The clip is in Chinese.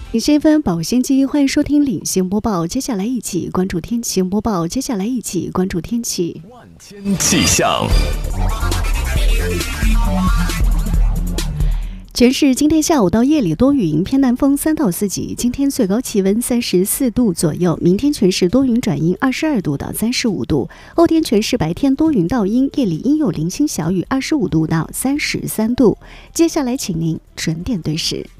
领先分保鲜机，欢迎收听领先播报。接下来一起关注天气播报。接下来一起关注天气。 万千气象。 全市今天下午到夜里多云，偏南风3到4级。今天最高气温34度左右。明天全市多云转阴，22度到35度。后天全市白天多云到阴，夜里阴有零星小雨，25度到33度。接下来请您准点对时。